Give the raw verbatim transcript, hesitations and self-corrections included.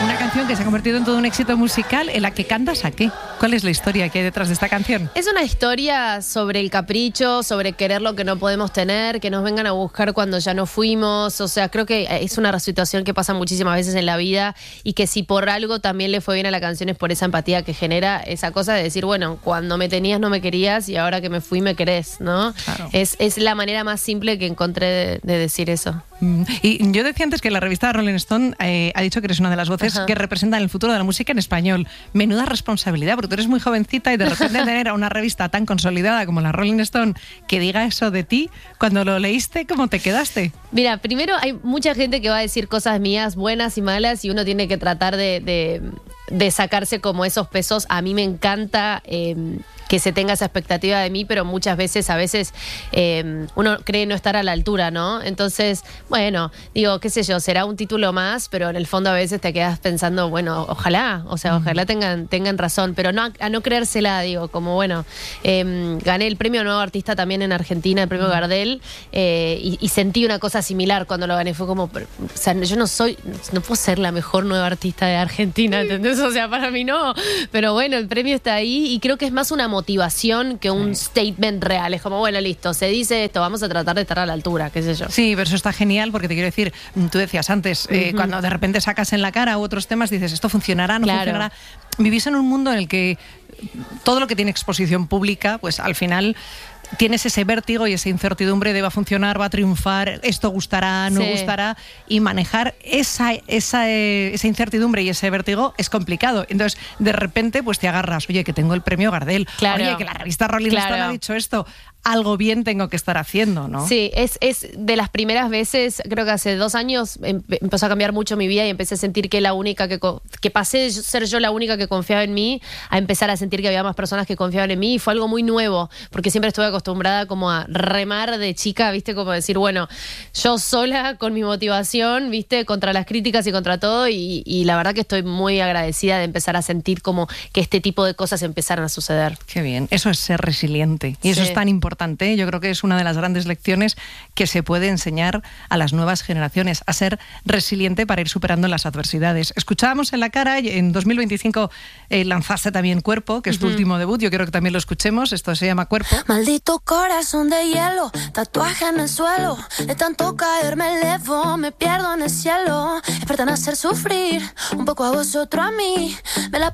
Una canción que se ha convertido en todo un éxito musical, en la que cantas ¿a qué? ¿Cuál es la historia que hay detrás de esta canción? Es una historia sobre el capricho, sobre querer lo que no podemos tener, que nos vengan a buscar cuando ya no fuimos. O sea, creo que es una situación que pasa muchísimas veces en la vida y que si por algo también le fue bien a la canción es por esa empatía que genera esa cosa de decir, bueno, cuando me tenías no me querías y ahora que me fui me querés, ¿no? Claro. Es, es la manera más simple que encontré de, de decir eso. Y yo decía antes que la revista Rolling Stone eh, ha dicho que eres una de las voces Ajá. que representan el futuro de la música en español. Menuda responsabilidad, porque tú eres muy jovencita y de repente tener a una revista tan consolidada como la Rolling Stone que diga eso de ti, cuando lo leíste, ¿cómo te quedaste? Mira, primero hay mucha gente que va a decir cosas mías buenas y malas y uno tiene que tratar de, de, de sacarse como esos pesos. A mí me encanta eh, que se tenga esa expectativa de mí, pero muchas veces, a veces eh, uno cree no estar a la altura, ¿no? Entonces, bueno, digo, qué sé yo, será un título más, pero en el fondo a veces te quedas pensando, bueno, ojalá, o sea, ojalá tengan, tengan razón, pero no a no creérsela, digo, como bueno, eh, gané el premio Nuevo Artista también en Argentina, el premio Gardel, eh, y, y sentí una cosa similar cuando lo gané, fue como, o sea, yo no soy, no puedo ser la mejor nueva artista de Argentina, ¿entendés? O sea, para mí no, pero bueno, el premio está ahí y creo que es más una motivación que un sí. statement real, es como, bueno, listo, se dice esto, vamos a tratar de estar a la altura, qué sé yo. Sí, pero eso está genial porque te quiero decir, tú decías antes, eh, uh-huh. cuando de repente sacas en la cara u otros temas, dices, esto funcionará, no claro. funcionará. Vivís en un mundo en el que todo lo que tiene exposición pública, pues al final tienes ese vértigo y esa incertidumbre de va a funcionar, va a triunfar, esto gustará, no sí. gustará, y manejar esa, esa, esa incertidumbre y ese vértigo es complicado. Entonces, de repente, pues te agarras, oye, que tengo el premio Gardel, claro. oye, que la revista Rolling claro. Stone ha dicho esto, algo bien tengo que estar haciendo, ¿no? Sí, es, es de las primeras veces, creo que hace dos años empe- empezó a cambiar mucho mi vida y empecé a sentir que la única que, co- que pasé de ser yo la única que confiaba en mí a empezar a sentir que había más personas que confiaban en mí y fue algo muy nuevo, porque siempre estuve acostumbrada como a remar de chica, ¿viste? Como decir, bueno, yo sola con mi motivación, ¿viste? Contra las críticas y contra todo y, y la verdad que estoy muy agradecida de empezar a sentir como que este tipo de cosas empezaran a suceder. Qué bien, eso es ser resiliente y sí. eso es tan importante. Yo creo que es una de las grandes lecciones que se puede enseñar a las nuevas generaciones, a ser resiliente para ir superando las adversidades. Escuchábamos en La Cara, en dos mil veinticinco eh, lanzaste también Cuerpo, que es tu uh-huh. último debut, yo creo que también lo escuchemos, esto se llama Cuerpo. Maldito corazón de hielo, tatuaje en el suelo, de tanto caer me elevo, me pierdo en el cielo, es para hacer sufrir, un poco a vosotros a mí, me la